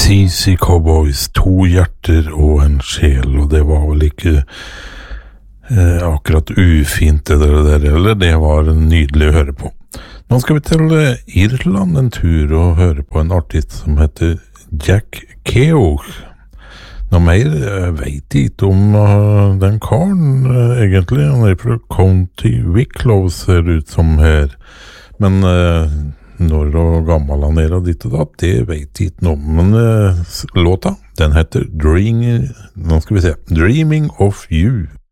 CC Cowboys, 2 hjerter og en sjel, og det var vel ikke akkurat ufint det der, eller det var nydelig å høre på. Nå skal vi til Irland en tur og høre på en artist som heter Jack Keogh. Noe mer vet jeg ikke om den karen egentlig, han er fra County Wicklow ser ut som her, men når og gammel han er og ditt og datt, det vet jeg ikke noe, men låta, den heter Dreaming of You.